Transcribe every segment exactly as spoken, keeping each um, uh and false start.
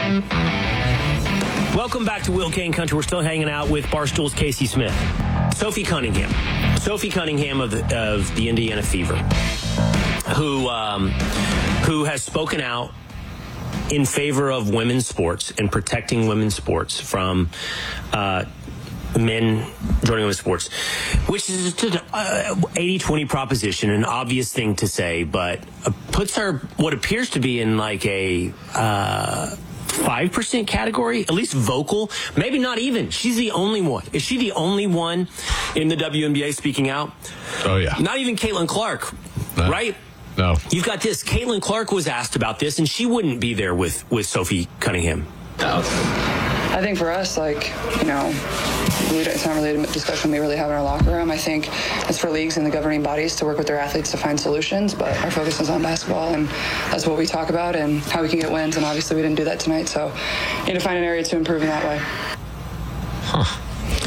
Welcome back to Will Kane Country. We're still hanging out with Barstool's Casey Smith. Sophie Cunningham. Sophie Cunningham of the, of the Indiana Fever, who um, who has spoken out in favor of women's sports and protecting women's sports from uh, men joining women's sports, which is an eighty twenty proposition, an obvious thing to say, but puts her what appears to be in like a uh, five percent category, at least vocal, maybe not even. She's the only one. Is she the only one in the W N B A speaking out? Oh, yeah. Not even Caitlin Clark, no. right? No. You've got this. Caitlin Clark was asked about this, and she wouldn't be there with, with Sophie Cunningham. No. I think for us, like, you know, we don't, it's not really a discussion we really have in our locker room. I think it's for leagues and the governing bodies to work with their athletes to find solutions, but our focus is on basketball, and that's what we talk about and how we can get wins, and obviously we didn't do that tonight, so we need to find an area to improve in that way. Huh.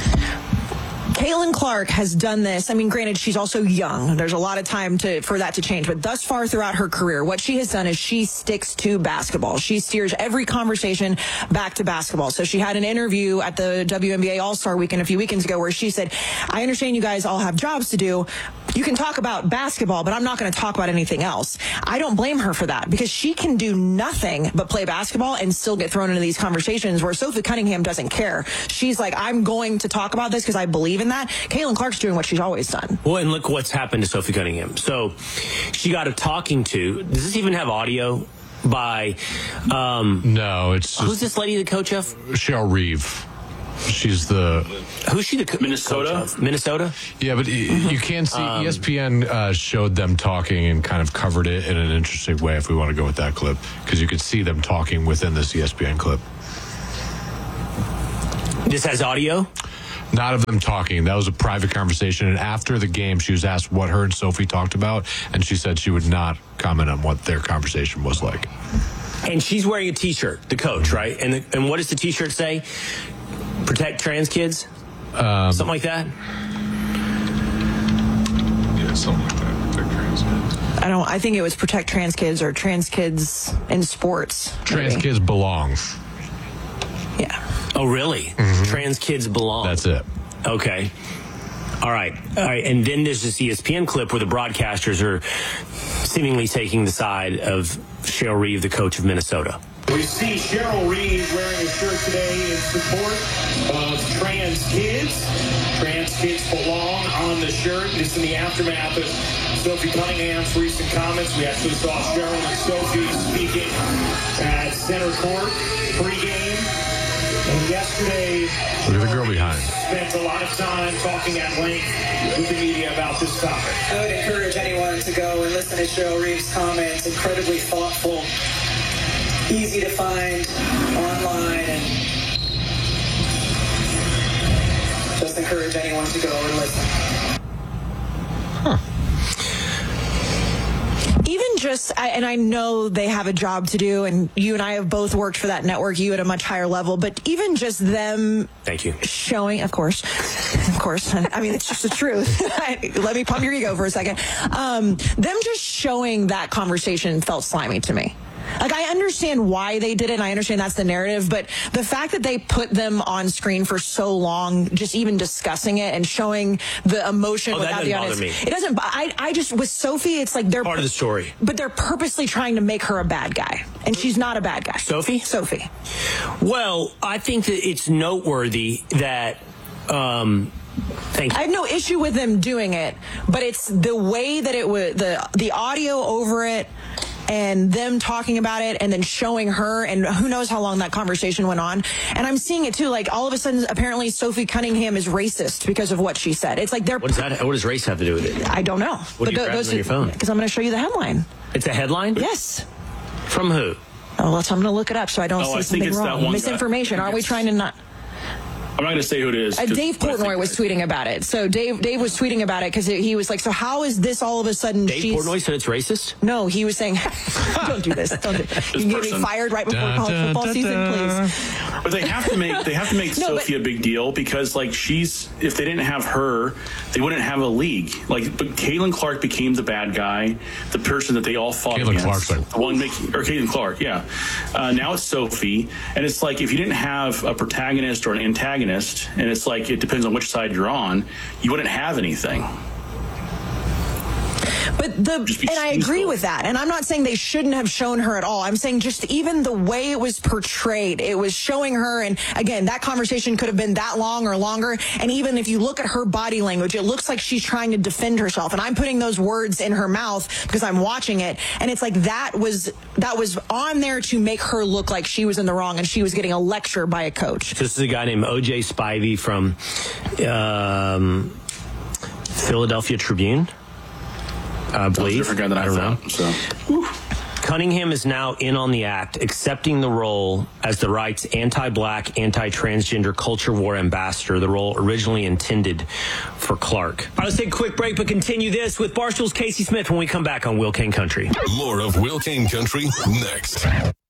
Caitlin Clark has done this. I mean, granted, she's also young. There's a lot of time to for that to change. But thus far throughout her career, what she has done is she sticks to basketball. She steers every conversation back to basketball. So she had an interview at the W N B A All-Star Weekend a few weekends ago where she said, I understand you guys all have jobs to do. You can talk about basketball, but I'm not going to talk about anything else. I don't blame her for that because she can do nothing but play basketball and still get thrown into these conversations where Sophie Cunningham doesn't care. She's like, I'm going to talk about this because I believe in that. Caitlin Clark's doing what she's always done. Well, and look what's happened to Sophie Cunningham. So she got a talking to. Does this even have audio by? Um, no, it's just, who's this lady the coach of? Cheryl Reeve. She's the who's she the co- Minnesota coach of? Minnesota. Yeah, but you can see um, E S P N uh, showed them talking and kind of covered it in an interesting way. If we want to go with that clip, because you could see them talking within this E S P N clip. This has audio. Not of them talking. That was a private conversation. And after the game, she was asked what her and Sophie talked about, and she said she would not comment on what their conversation was like. And she's wearing a T-shirt, the coach, right? And the, and what does the T-shirt say? Protect trans kids? Um, something like that? Yeah, something like that. Protect trans kids. I don't. I think it was protect trans kids or trans kids in sports. Trans maybe. kids belong. Yeah. Oh, really? Mm-hmm. Trans kids belong. That's it. Okay. All right. All right. And then there's this E S P N clip where the broadcasters are seemingly taking the side of Cheryl Reeve, the coach of Minnesota. We see Cheryl Reeve wearing a shirt today in support of trans kids. Trans kids belong on the shirt. This in the aftermath of Sophie Cunningham's recent comments. We actually saw Cheryl and Sophie speaking at center court pregame. And yesterday, look at the girl behind. Spent a lot of time talking at length with the media about this topic. I would encourage anyone to go and listen to Cheryl Reeve's comments. Incredibly thoughtful, easy to find online, and just encourage anyone to go and listen. Huh. Even just, and I know they have a job to do, and you and I have both worked for that network, you at a much higher level, but even just them Thank you. showing, of course, of course, I mean, it's just the truth. Let me pump your ego for a second. Um, them just showing that conversation felt slimy to me. Like, I understand why they did it, and I understand that's the narrative, but the fact that they put them on screen for so long, just even discussing it and showing the emotion oh, without the audience, me. it doesn't, I, I just, with Sophie, it's like they're part of the story. But they're purposely trying to make her a bad guy, and she's not a bad guy. Sophie? Sophie. Well, I think that it's noteworthy that, um, Thank you. I have no issue with them doing it, but it's the way that it was, the the audio over it, and them talking about it, and then showing her, and who knows how long that conversation went on. And I'm seeing it too, like all of a sudden, apparently Sophie Cunningham is racist because of what she said. It's like they're. What does that? What does race have to do with it? I don't know. What do you grab on your phone? Because I'm going to show you the headline. It's a headline? Yes. From who? Oh, well, I'm going to look it up so I don't oh, say I something wrong. Misinformation. Are we trying to not? I'm not going to say who it is. Uh, Dave Portnoy was tweeting about it. So Dave Dave was tweeting about it because he was like, so how is this all of a sudden? Dave she's... Portnoy said it's racist? No, he was saying, don't do this. Don't do this. You can get me fired right before Dun, college dun, football dun, season, dun. please. But they have to make they have to make No, Sophie but- a big deal because like she's if they didn't have her, they wouldn't have a league. Like, but Caitlin Clark became the bad guy, the person that they all fought Caitlin against. Clark's like- the one making or Caitlin Clark, yeah. Uh, now it's Sophie, and it's like if you didn't have a protagonist or an antagonist, and it's like it depends on which side you're on, you wouldn't have anything. But the, Just be and I agree truthful. with that. And I'm not saying they shouldn't have shown her at all. I'm saying just even the way it was portrayed, it was showing her. And again, that conversation could have been that long or longer. And even if you look at her body language, it looks like she's trying to defend herself. And I'm putting those words in her mouth because I'm watching it. And it's like that was, that was on there to make her look like she was in the wrong and she was getting a lecture by a coach. This is a guy named O J Spivey from um, Philadelphia Tribune. I believe. Different guy than I, I don't thought. know. So. Cunningham is now in on the act, accepting the role as the right's anti-black, anti-transgender culture war ambassador, the role originally intended for Clark. All right, let's take a quick break, but continue this with Barstool's Casey Smith when we come back on Will Kane Country. More of Will Kane Country next.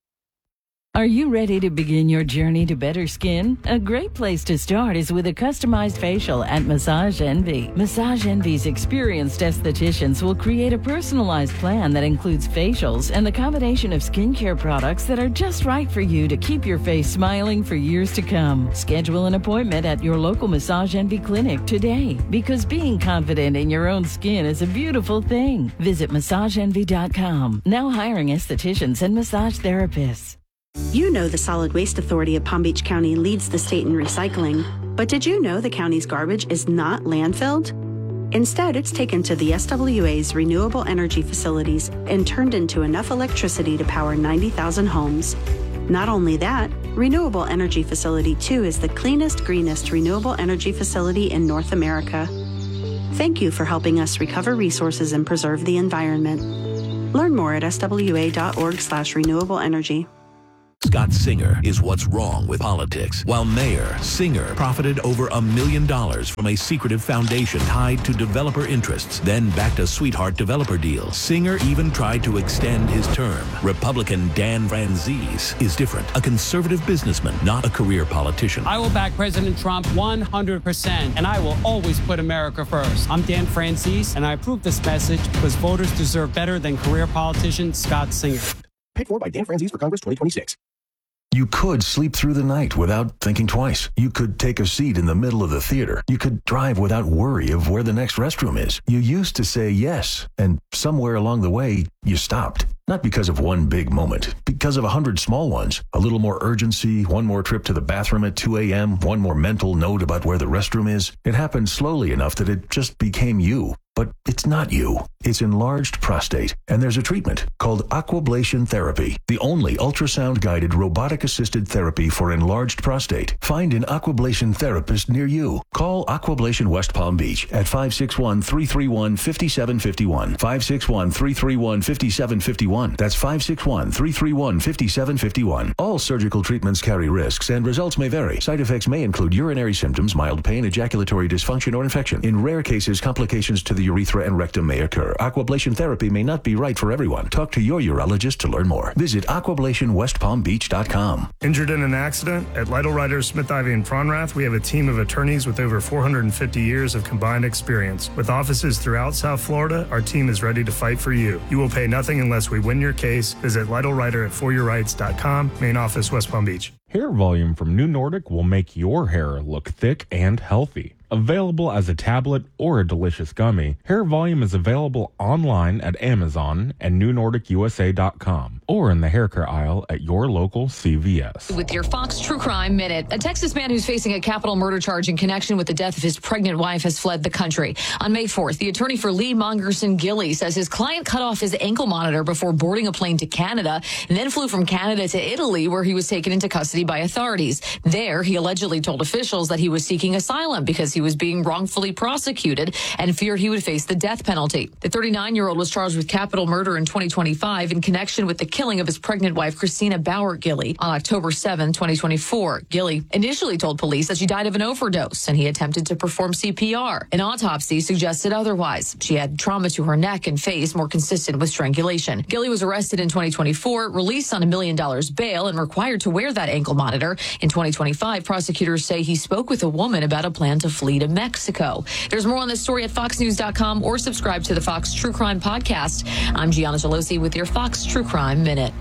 Are you ready to begin your journey to better skin? A great place to start is with a customized facial at Massage Envy. Massage Envy's experienced estheticians will create a personalized plan that includes facials and the combination of skincare products that are just right for you to keep your face smiling for years to come. Schedule an appointment at your local Massage Envy clinic today because being confident in your own skin is a beautiful thing. Visit massage envy dot com. Now hiring estheticians and massage therapists. You know the Solid Waste Authority of Palm Beach County leads the state in recycling, but did you know the county's garbage is not landfilled? Instead, it's taken to the S W A's renewable energy facilities and turned into enough electricity to power ninety thousand homes. Not only that, Renewable Energy Facility two is the cleanest, greenest renewable energy facility in North America. Thank you for helping us recover resources and preserve the environment. Learn more at s w a dot org slash renewable energy. Scott Singer is what's wrong with politics. While Mayor Singer profited over a million dollars from a secretive foundation tied to developer interests, then backed a sweetheart developer deal. Singer even tried to extend his term. Republican Dan Franzese is different. A conservative businessman, not a career politician. I will back President Trump one hundred percent, and I will always put America first. I'm Dan Franzese, and I approve this message because voters deserve better than career politician Scott Singer. Paid for by Dan Franzese for Congress twenty twenty-six. You could sleep through the night without thinking twice. You could take a seat in the middle of the theater. You could drive without worry of where the next restroom is. You used to say yes, and somewhere along the way, you stopped. Not because of one big moment, because of a hundred small ones. A little more urgency, one more trip to the bathroom at two a.m., one more mental note about where the restroom is. It happened slowly enough that it just became you. But it's not you. It's enlarged prostate, and there's a treatment called Aquablation Therapy, the only ultrasound-guided robotic-assisted therapy for enlarged prostate. Find an Aquablation therapist near you. Call Aquablation West Palm Beach at five six one, three three one, five seven five one, five six one, three three one, five seven five one. That's five six one, three three one, five seven five one. All surgical treatments carry risks, and results may vary. Side effects may include urinary symptoms, mild pain, ejaculatory dysfunction, or infection. In rare cases, complications to the urethra and rectum may occur. Aquablation therapy may not be right for everyone. Talk to your urologist to learn more. Visit aquablation west palm beach dot com. Injured in an accident? At Lytle Writers, Smith, Ivy, and Fronrath, we have a team of attorneys with over four hundred fifty years of combined experience. With offices throughout South Florida, our team is ready to fight for you. You will pay nothing unless we win your case. Visit Lytle Writer at for your rights dot com. Main office, West Palm Beach. Hair Volume from New Nordic will make your hair look thick and healthy. Available as a tablet or a delicious gummy, Hair Volume is available online at Amazon and new nordic u s a dot com or in the hair care aisle at your local C V S. With your Fox True Crime Minute, a Texas man who's facing a capital murder charge in connection with the death of his pregnant wife has fled the country. On May fourth, the attorney for Lee Mongerson Gilly says his client cut off his ankle monitor before boarding a plane to Canada and then flew from Canada to Italy, where he was taken into custody by authorities. There, he allegedly told officials that he was seeking asylum because he he was being wrongfully prosecuted and feared he would face the death penalty. The thirty-nine-year-old was charged with capital murder in twenty twenty-five in connection with the killing of his pregnant wife, Christina Bauer Gilley, on October seventh, twenty twenty-four. Gilley initially told police that she died of an overdose and he attempted to perform C P R. An autopsy suggested otherwise. She had trauma to her neck and face more consistent with strangulation. Gilley was arrested in twenty twenty-four, released on a million dollars bail, and required to wear that ankle monitor. In twenty twenty-five, prosecutors say he spoke with a woman about a plan to flee to Mexico. There's more on this story at fox news dot com or subscribe to the Fox True Crime Podcast. I'm Gianna Gelosi with your Fox True Crime Minute.